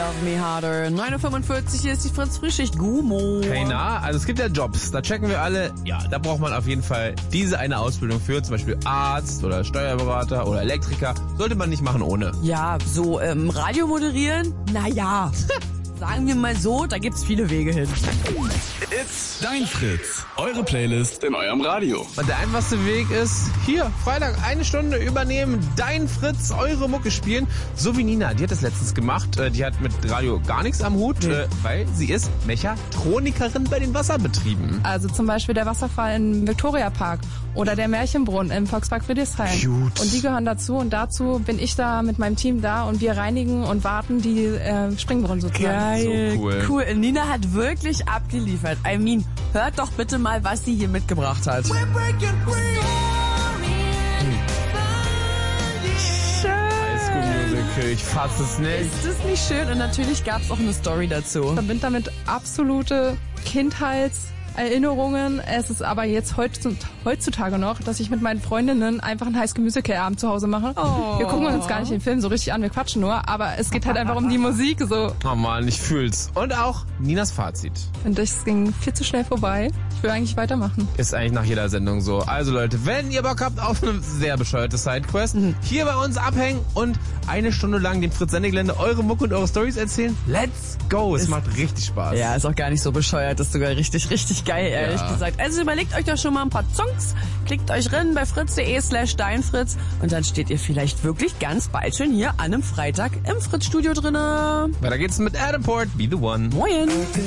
Love Me Harder. 9.45 Uhr, hier ist die Fritz-Frühschicht. Gumo. Hey, na, also es gibt ja Jobs, da checken wir alle, ja, da braucht man auf jeden Fall diese eine Ausbildung für, zum Beispiel Arzt oder Steuerberater oder Elektriker. Sollte man nicht machen ohne. Ja, so Radio moderieren? Naja, sagen wir mal so, da gibt's viele Wege hin. It's Dein Fritz, eure Playlist in eurem Radio. Und der einfachste Weg ist, hier, Freitag, 1 Stunde übernehmen, Dein Fritz, eure Mucke spielen. So wie Nina, die hat das letztens gemacht. Die hat mit Radio gar nichts am Hut, weil sie ist Mechatronikerin bei den Wasserbetrieben. Also zum Beispiel der Wasserfall im Viktoriapark oder der Märchenbrunnen im Volkspark Friedrichshain. Cute. Und die gehören dazu und dazu bin ich da mit meinem Team da und wir reinigen und warten die Springbrunnen sozusagen. Geil, So cool. Cool. Nina hat wirklich abgeliefert. I mean, hört doch bitte mal, was sie hier mitgebracht hat. Schön. Ich fass es nicht. Ist das nicht schön? Und natürlich gab's auch eine Story dazu. Ich verbinde damit absolute Kindheitserinnerungen. Es ist aber jetzt heutzutage noch, dass ich mit meinen Freundinnen einfach einen Heiß-Gemüse-Abend zu Hause mache. Oh. Wir gucken uns gar nicht den Film so richtig an, wir quatschen nur, aber es geht halt einfach um die Musik. So, Oh Mann, ich fühl's. Und auch Ninas Fazit. finde ich, es ging viel zu schnell vorbei. Ich will eigentlich weitermachen. Ist eigentlich nach jeder Sendung so. Also Leute, wenn ihr Bock habt auf eine sehr bescheuerte Sidequest, hier bei uns abhängen und 1 Stunde lang dem Fritz-Sendegelände eure Mucke und eure Stories erzählen, let's go. Es macht richtig Spaß. Ja, ist auch gar nicht so bescheuert, ist sogar richtig, richtig geil, ehrlich gesagt. Also überlegt euch doch schon mal ein paar Songs, klickt euch rein bei fritz.de/deinfritz und dann steht ihr vielleicht wirklich ganz bald schon hier an einem Freitag im Fritz-Studio drinne. Weiter geht's mit Adaport, Be The One. Moin!